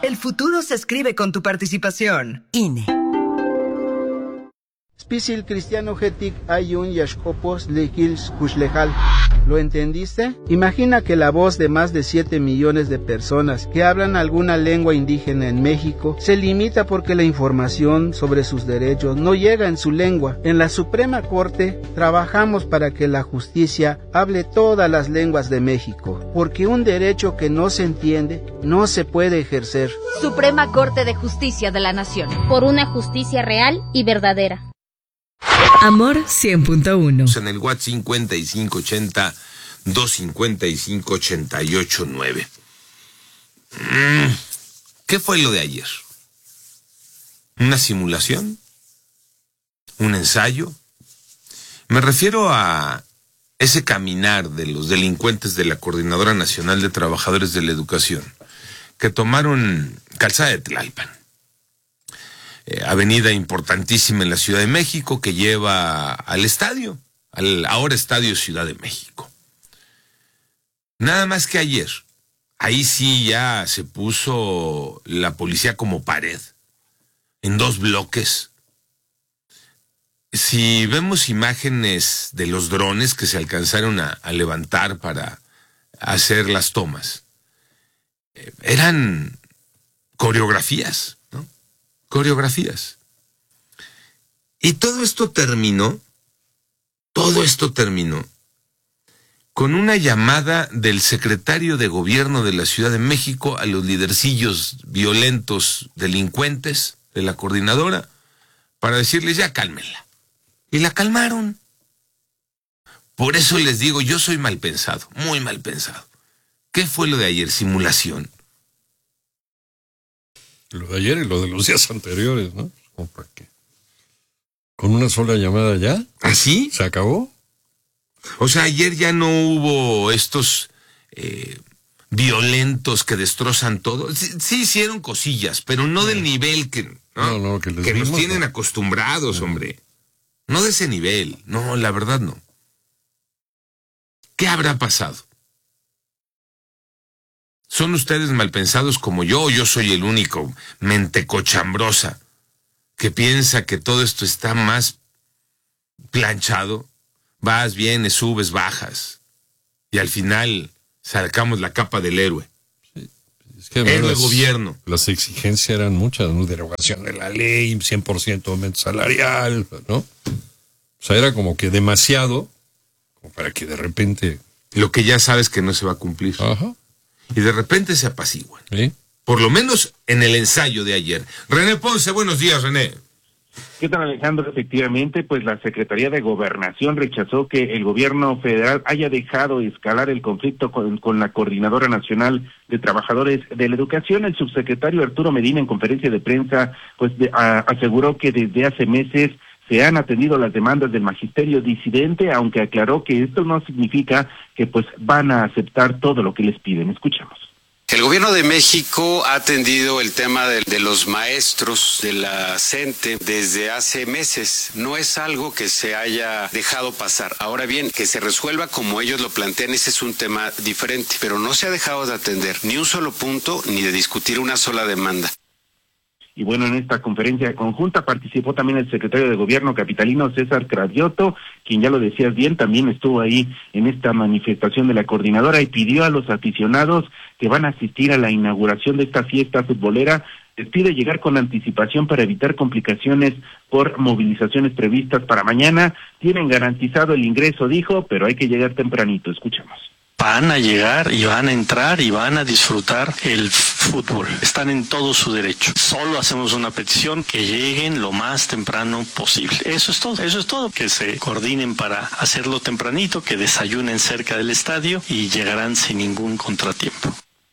El futuro se escribe con tu participación. INE. Spisil cristiano getic ayun yashkopos lekils kushlejal. ¿Lo entendiste? Imagina que la voz de más de 7 millones de personas que hablan alguna lengua indígena en México se limita porque la información sobre sus derechos no llega en su lengua. En la Suprema Corte trabajamos para que la justicia hable todas las lenguas de México, porque un derecho que no se entiende no se puede ejercer. Suprema Corte de Justicia de la Nación. Por una justicia real y verdadera. Amor 100.1. En el WhatsApp 5580-255-889. ¿Qué fue lo de ayer? ¿Una simulación? ¿Un ensayo? Me refiero a ese caminar de los delincuentes de la Coordinadora Nacional de Trabajadores de la Educación, que tomaron Calzada de Tlalpan. Avenida importantísima en la Ciudad de México que lleva al estadio, al ahora Estadio Ciudad de México. Nada más que ayer, ahí sí ya se puso la policía como pared, en 2 bloques. Si vemos imágenes de los drones que se alcanzaron a levantar para hacer las tomas, eran coreografías. Coreografías. Y todo esto terminó con una llamada del secretario de Gobierno de la Ciudad de México a los lidercillos violentos delincuentes de la coordinadora para decirles ya cálmenla. Y la calmaron. Por eso les digo, yo soy mal pensado, muy mal pensado. ¿Qué fue lo de ayer? ¿Simulación? Lo de ayer y lo de los días anteriores, ¿no? ¿Cómo para qué? ¿Con una sola llamada ya? ¿Así? ¿Se acabó? O sea, ayer ya no hubo estos violentos que destrozan todo. Sí hicieron cosillas, pero no del nivel que nos tienen acostumbrados, hombre. No de ese nivel. No, la verdad no. ¿Qué habrá pasado? ¿Son ustedes malpensados como yo o yo soy el único mentecochambrosa que piensa que todo esto está más planchado? Vas, vienes, subes, bajas y al final sacamos la capa del héroe. Sí, es que héroe gobierno. Las exigencias eran muchas, ¿no? Derogación de la ley, 100% aumento salarial, ¿no? O sea, era como que demasiado como para que de repente... Lo que ya sabes que no se va a cumplir. Ajá. Y de repente se apaciguan. ¿Sí? Por lo menos en el ensayo de ayer. René Ponce, buenos días, René. ¿Qué tal, Alejandro? Efectivamente, pues la Secretaría de Gobernación rechazó que el gobierno federal haya dejado escalar el conflicto con la Coordinadora Nacional de Trabajadores de la Educación. El subsecretario Arturo Medina, en conferencia de prensa, pues aseguró que desde hace meses se han atendido las demandas del magisterio disidente, aunque aclaró que esto no significa que pues van a aceptar todo lo que les piden. Escuchemos. El gobierno de México ha atendido el tema de los maestros de la CENTE desde hace meses. No es algo que se haya dejado pasar. Ahora bien, que se resuelva como ellos lo plantean, ese es un tema diferente. Pero no se ha dejado de atender ni un solo punto ni de discutir una sola demanda. Y bueno, en esta conferencia conjunta participó también el secretario de Gobierno capitalino César Cravioto, quien ya lo decías bien, también estuvo ahí en esta manifestación de la coordinadora y pidió a los aficionados que van a asistir a la inauguración de esta fiesta futbolera, les pide llegar con anticipación para evitar complicaciones por movilizaciones previstas para mañana. Tienen garantizado el ingreso, dijo, pero hay que llegar tempranito. Escuchemos. Van a llegar y van a entrar y van a disfrutar el fútbol. Están en todo su derecho. Solo hacemos una petición, que lleguen lo más temprano posible. Eso es todo. Que se coordinen para hacerlo tempranito, que desayunen cerca del estadio y llegarán sin ningún contratiempo.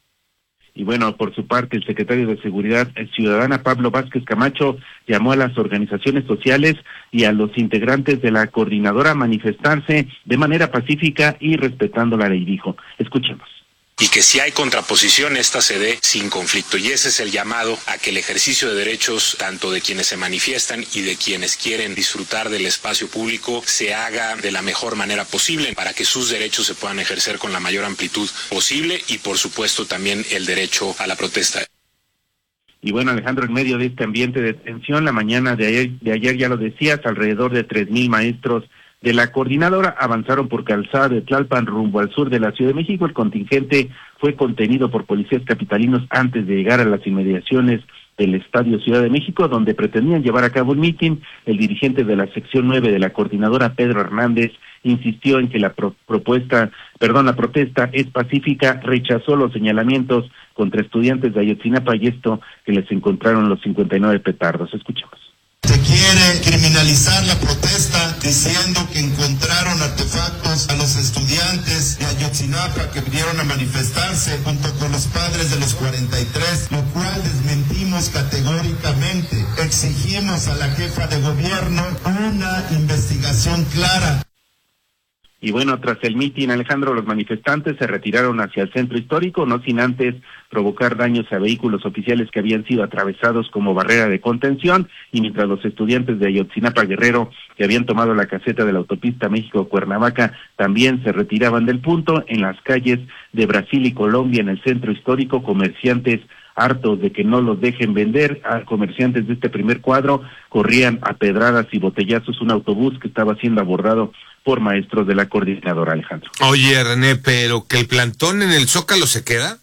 Y bueno, por su parte, el secretario de Seguridad Ciudadana, Pablo Vázquez Camacho, llamó a las organizaciones sociales y a los integrantes de la coordinadora a manifestarse de manera pacífica y respetando la ley, dijo. Escuchemos. Y que si hay contraposición, esta se dé sin conflicto. Y ese es el llamado a que el ejercicio de derechos, tanto de quienes se manifiestan y de quienes quieren disfrutar del espacio público, se haga de la mejor manera posible para que sus derechos se puedan ejercer con la mayor amplitud posible y, por supuesto, también el derecho a la protesta. Y bueno, Alejandro, en medio de este ambiente de tensión, la mañana de ayer ya lo decías, alrededor de 3,000 maestros de la coordinadora avanzaron por Calzada de Tlalpan rumbo al sur de la Ciudad de México. El contingente fue contenido por policías capitalinos antes de llegar a las inmediaciones del Estadio Ciudad de México, donde pretendían llevar a cabo un mitin. El dirigente de la sección 9 de la coordinadora, Pedro Hernández, insistió en que la protesta es pacífica, rechazó los señalamientos contra estudiantes de Ayotzinapa y esto que les encontraron los 59 petardos. Escuchemos. Se quiere criminalizar la protesta diciendo que encontraron artefactos a los estudiantes de Ayotzinapa que vinieron a manifestarse junto con los padres de los 43, lo cual desmentimos categóricamente. Exigimos a la jefa de gobierno una investigación clara. Y bueno, tras el mitin, Alejandro, los manifestantes se retiraron hacia el centro histórico, no sin antes provocar daños a vehículos oficiales que habían sido atravesados como barrera de contención, y mientras los estudiantes de Ayotzinapa Guerrero, que habían tomado la caseta de la autopista México-Cuernavaca, también se retiraban del punto. En las calles de Brasil y Colombia, en el centro histórico, comerciantes hartos de que no los dejen vender, a comerciantes de este primer cuadro corrían a pedradas y botellazos un autobús que estaba siendo abordado por maestros de la coordinadora, Alejandro. Oye, René, ¿pero que el plantón en el Zócalo se queda?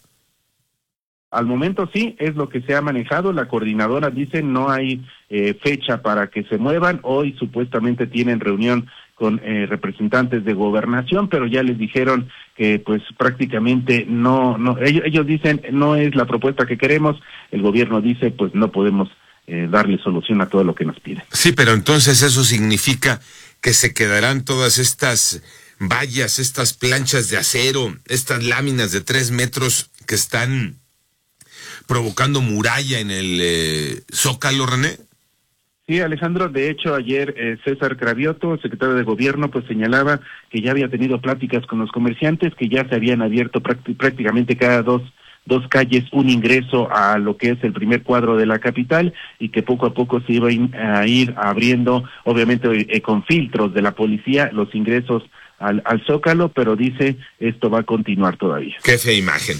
Al momento sí, es lo que se ha manejado. La coordinadora dice no hay fecha para que se muevan. Hoy supuestamente tienen reunión con representantes de gobernación, pero ya les dijeron que pues prácticamente ellos dicen no es la propuesta que queremos. El gobierno dice pues no podemos darle solución a todo lo que nos piden. Sí, pero entonces eso significa que se quedarán todas estas vallas, estas planchas de acero, estas láminas de 3 metros que están provocando muralla en el Zócalo, René. Sí, Alejandro, de hecho ayer César Cravioto, secretario de Gobierno, pues señalaba que ya había tenido pláticas con los comerciantes, que ya se habían abierto prácticamente cada dos calles un ingreso a lo que es el primer cuadro de la capital, y que poco a poco se iba a ir abriendo, obviamente con filtros de la policía, los ingresos al Zócalo, pero dice esto va a continuar todavía. Qué fea imagen,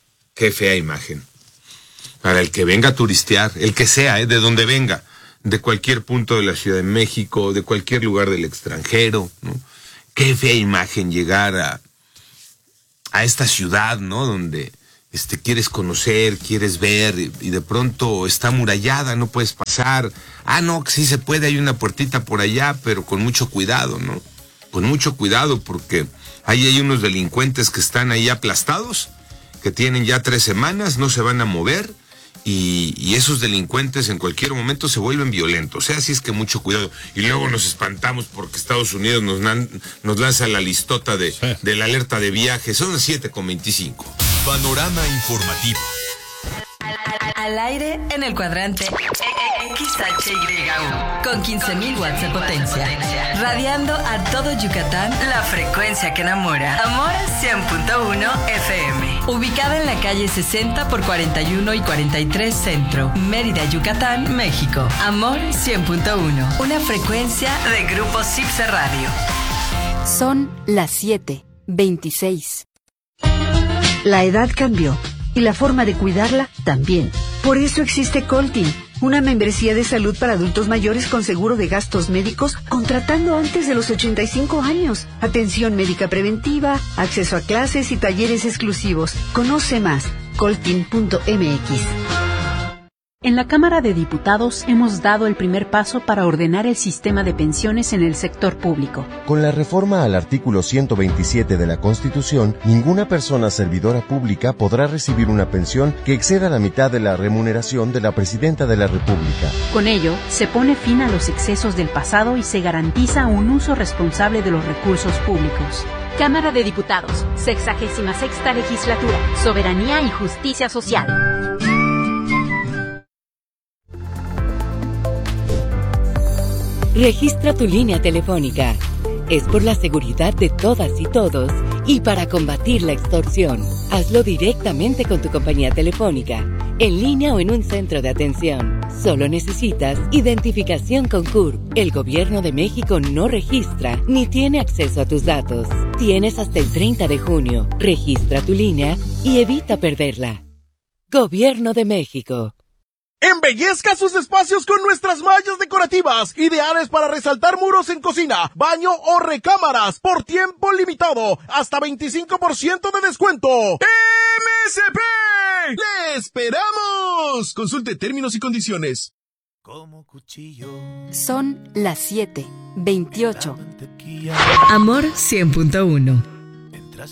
para el que venga a turistear, el que sea, de donde venga, de cualquier punto de la Ciudad de México, de cualquier lugar del extranjero, ¿no? Qué fea imagen llegar a esta ciudad, ¿no? Donde quieres conocer, quieres ver, y de pronto está amurallada, no puedes pasar. No, que sí se puede, hay una puertita por allá, pero con mucho cuidado, ¿no? Con mucho cuidado, porque ahí hay unos delincuentes que están ahí aplastados, que tienen ya 3 semanas, no se van a mover, y esos delincuentes en cualquier momento se vuelven violentos. Así es que mucho cuidado. Y luego nos espantamos porque Estados Unidos nos lanza la listota de la alerta de viaje. Son las 7:25. Panorama informativo. Al aire en el cuadrante XHYU con 15,000 watts de potencia, radiando a todo Yucatán, la frecuencia que enamora. Amor 100.1 FM, ubicada en la calle 60 por 41 y 43 Centro, Mérida, Yucatán, México. Amor 100.1, una frecuencia de Grupo Cipse Radio. Son las 7:26. La edad cambió y la forma de cuidarla también. Por eso existe Coltin, una membresía de salud para adultos mayores con seguro de gastos médicos, contratando antes de los 85 años. Atención médica preventiva, acceso a clases y talleres exclusivos. Conoce más, coltin.mx. En la Cámara de Diputados hemos dado el primer paso para ordenar el sistema de pensiones en el sector público. Con la reforma al artículo 127 de la Constitución, ninguna persona servidora pública podrá recibir una pensión que exceda la mitad de la remuneración de la Presidenta de la República. Con ello, se pone fin a los excesos del pasado y se garantiza un uso responsable de los recursos públicos. Cámara de Diputados, 66ª Legislatura, Soberanía y Justicia Social. Registra tu línea telefónica. Es por la seguridad de todas y todos y para combatir la extorsión. Hazlo directamente con tu compañía telefónica, en línea o en un centro de atención. Solo necesitas identificación con CURP. El Gobierno de México no registra ni tiene acceso a tus datos. Tienes hasta el 30 de junio. Registra tu línea y evita perderla. Gobierno de México. Embellezca sus espacios con nuestras mallas decorativas, ideales para resaltar muros en cocina, baño o recámaras, por tiempo limitado, hasta 25% de descuento. MSP. ¡Le esperamos! Consulte términos y condiciones. Como cuchillo. Son las 7:28. Amor 100.1